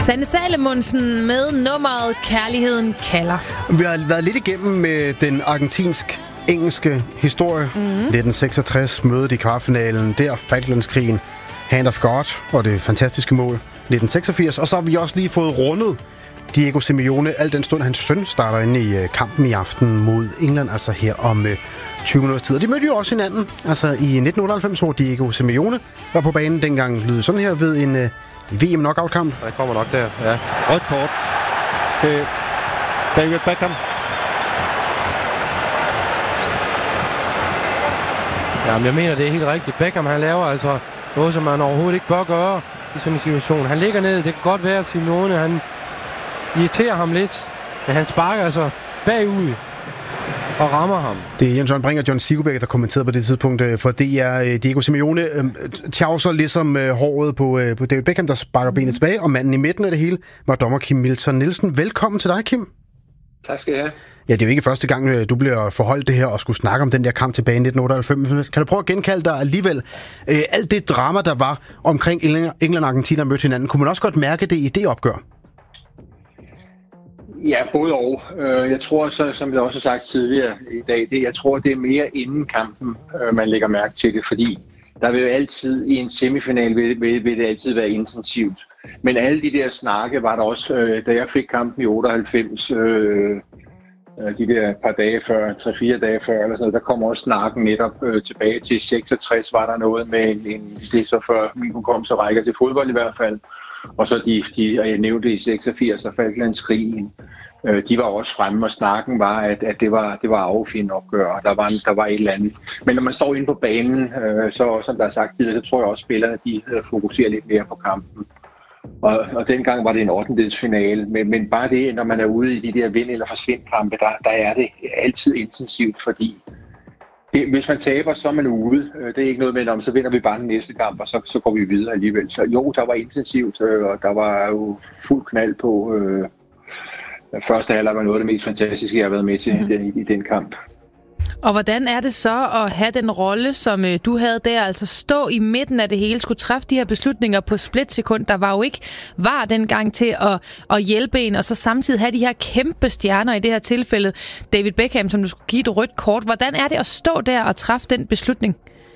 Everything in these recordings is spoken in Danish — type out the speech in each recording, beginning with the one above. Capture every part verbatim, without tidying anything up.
Sanne Salomonsen med nummeret Kærligheden kalder. Vi har været lidt igennem med den argentinsk-engelske historie. Mm. nitten seksogtres mødet i kvartfinalen, der Falklandskrigen, Hand of God og det fantastiske mål nitten seksogfirs. Og så har vi også lige fået rundet Diego Simeone, al den stund hans søn starter inde i kampen i aften mod England, altså her om tyve minutters tid. Og de mødte jo også hinanden, altså i nitten otteoghalvfems, hvor Diego Simeone var på banen. Dengang lød sådan her ved en V M-knockout-kamp. Der kommer nok der, ja. Rødt kort til David Beckham. Jamen, jeg mener, det er helt rigtigt. Beckham, han laver altså noget, som man overhovedet ikke bør gøre i sådan en situation. Han ligger ned, det kan godt være, at Simeone, han irriterer ham lidt, men han sparker altså bagud og rammer ham. Det er Jens Jørgen Brink og John Sigurbeck, der kommenterede på det tidspunkt, for det er Diego Simeone tjavser ligesom håret på, på David Beckham, der sparker benet tilbage, og manden i midten af det hele var dommer Kim Milton Nielsen. Velkommen til dig, Kim. Tak skal jeg have. Ja, det er jo ikke første gang, du bliver forholdt det her og skulle snakke om den der kamp tilbage i nitten otteoghalvfems. Kan du prøve at genkalde dig alligevel øh, alt det drama, der var omkring England og Argentina mødte hinanden? Kunne man også godt mærke det i det opgør? Ja, både og. Jeg tror, så, som jeg også har sagt tidligere i dag, det, jeg tror, det er mere inden kampen, man lægger mærke til det, fordi der vil jo altid i en semifinal vil, vil, vil det altid være intensivt. Men alle de der snakke var der også, da jeg fik kampen i otteoghalvfems, øh, de der par dage før, tre-fire dage før, eller sådan, der kom også snakken netop øh, tilbage til seksogtres, var der noget med en, en det så før min hukommelse rækker til fodbold i hvert fald. Og så de, de jeg nævnte i seksogfirs og Falklandskrigen, øh, de var også fremme, og snakken var, at, at det var det var affindende opgør, og der var, der var et eller andet. Men når man står inde på banen, øh, så som der er sagt tidligere, så tror jeg også, at spillerne de øh, fokuserer lidt mere på kampen. Og, og dengang var det en ottendedelsfinale, men, men bare det, når man er ude i de der vind- eller forsvindkampe, der, der er det altid intensivt, fordi det, hvis man taber, så er man ude. Det er ikke noget med, om så vinder vi bare den næste kamp, og så, så går vi videre alligevel. Så jo, der var intensivt, og der var jo fuld knald på. Øh, første halvleg var noget af det mest fantastiske, jeg har været med til mm-hmm. den, i, i den kamp. Og hvordan er det så at have den rolle, som øh, du havde der, altså stå i midten af det hele, skulle træffe de her beslutninger på splitsekund? Der var jo ikke var dengang til at, at hjælpe en, og så samtidig have de her kæmpe stjerner, i det her tilfælde David Beckham, som du skulle give et rødt kort. Hvordan er det at stå der og træffe den beslutning?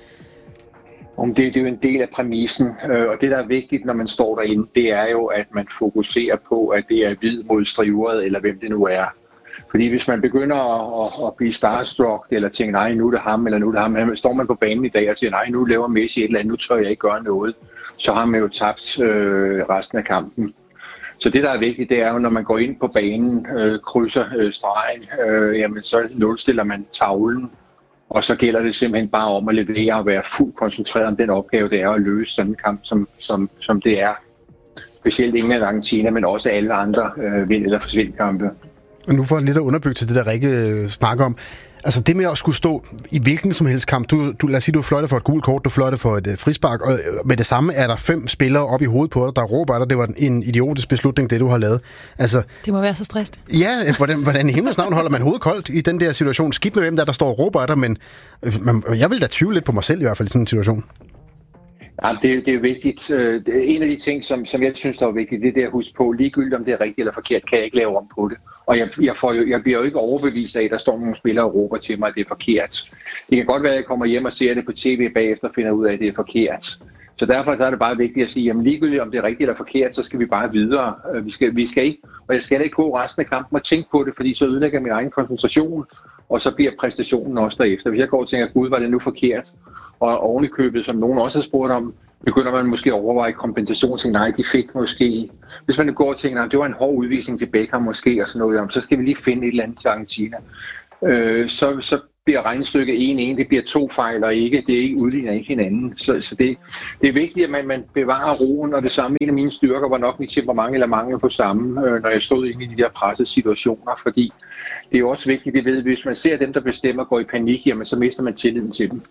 Det, det er jo en del af præmissen, og det, der er vigtigt, når man står derinde, det er jo, at man fokuserer på, at det er hvid mod striveret, eller hvem det nu er. Fordi hvis man begynder at, at, at blive starstruck, eller tænke, nej, nu er det ham, eller nu er det ham, står man på banen i dag og siger, nej, nu laver Messi et eller andet, nu tør jeg ikke gøre noget, så har man jo tabt øh, resten af kampen. Så det, der er vigtigt, det er jo, når man går ind på banen, øh, krydser øh, stregen, øh, jamen så nulstiller man tavlen, og så gælder det simpelthen bare om at levere og være fuldt koncentreret om den opgave, det er at løse sådan en kamp, som, som, som det er. Specielt England og Argentina, men også alle andre øh, vind- eller forsvindkampe. Og nu får jeg lidt at underbygge til det, der Rikke snakker om. Altså det med at skulle stå i hvilken som helst kamp. Du, du, lad os sige, du fløjter for et gult kort, du fløjter for et uh, frispark, og med det samme er der fem spillere op i hovedet på dig, der råber dig. Det var en idiotisk beslutning, det du har lavet. Altså, det må være så stresst. Ja, hvordan, hvordan i himlens navn holder man hovedet koldt i den der situation? Skidt med hvem der, der står og råber af dig, men øh, man, jeg vil da tvivle lidt på mig selv i hvert fald i sådan en situation. Ja, det, det er vigtigt. En af de ting, som, som jeg synes, der er vigtigt, det er det at huske på, ligegyldigt om det er rigtigt eller forkert, kan jeg ikke lave om på det. Og jeg, jeg, får jo, jeg bliver jo ikke overbevist af, at der står nogle spillere og råber til mig, at det er forkert. Det kan godt være, at jeg kommer hjem og ser det på tv bagefter og finder ud af, at det er forkert. Så derfor så er det bare vigtigt at sige, at ligegyldigt om det er rigtigt eller forkert, så skal vi bare videre. Vi skal, vi skal ikke, og jeg skal ikke gå resten af kampen og tænke på det, fordi så ødelægger jeg min egen koncentration, og så bliver præstationen også derefter. Hvis jeg går og tænker, gud, var det nu forkert? Og oven i købet, som nogen også har spurgt om, begynder man måske at overveje kompensation til, nej, de fik måske. Hvis man går og tænker, nej, det var en hård udvisning til Beckham måske, og sådan noget, så skal vi lige finde et eller andet til Argentina. Øh, så, så bliver regnestykket en en, det bliver to fejl, og ikke, det ikke udligner ikke hinanden. Så, så det, det er vigtigt, at man, man bevarer roen, og det samme, en af mine styrker var nok mit temperament eller mangel på samme, øh, når jeg stod inde i de der pressede situationer, fordi det er jo også vigtigt, at vi ved, at hvis man ser dem, der bestemmer, går i panik, jamen, så mister man tilliden til dem.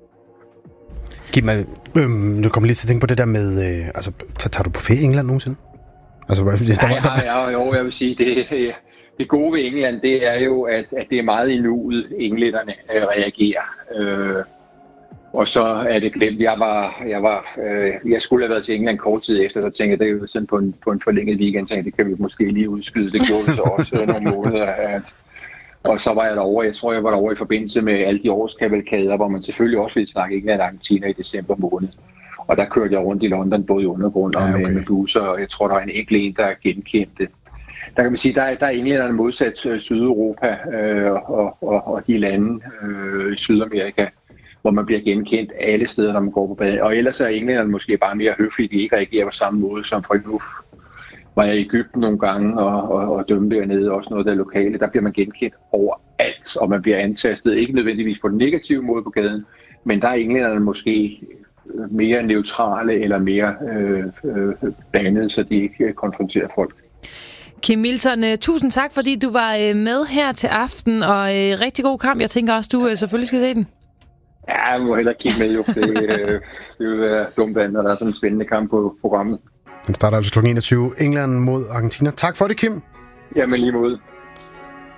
Giv mig, øhm, nu kommer lige til at tænke på det der med, øh, altså, tager du på ferie i England nogensinde? Altså, der, der, Nej, der, ja, jo, jeg vil sige, det, det gode ved England, det er jo, at, at det er meget i nuet, englænderne øh, reagerer. Øh, Og så er det glemt. Jeg var, jeg var, øh, jeg skulle have været til England kort tid efter, så tænkte jeg, det er jo sådan på en, på en forlænget weekend, så det kan vi måske lige udskyde. Det gjorde så også nogle måneder. At, og så var jeg derovre. Jeg tror, jeg var derovre i forbindelse med alle de årskavalkader, hvor man selvfølgelig også ville snakke England og Argentina i december måned. Og der kørte jeg rundt i London, både i undergrund og ja, okay. med, med busser, og jeg tror, der var en enkelt en, der genkendte. Der kan man sige, der er, der er englænderne modsat Sydeuropa øh, og, og, og de lande øh, i Sydamerika, hvor man bliver genkendt alle steder, når man går på badet. Og ellers er englænderne måske bare mere høflige, de ikke reagerer på samme måde som for nu. Var jeg i Egypten nogle gange og, og, og dømte dernede, også noget der lokale. Der bliver man genkendt overalt, og man bliver antastet, ikke nødvendigvis på den negative måde på gaden, men der er englænderne måske mere neutrale eller mere øh, øh, bandede, så de ikke konfronterer folk. Kim Milton, tusind tak, fordi du var med her til aften, og rigtig god kamp. Jeg tænker også, du selvfølgelig skal se den. Ja, jeg må hellere kigge med, jo. Det, det vil være dumt, når der er sådan en spændende kamp på programmet. Den starter altså klokken enogtyve. England mod Argentina. Tak for det, Kim. Jamen lige mod.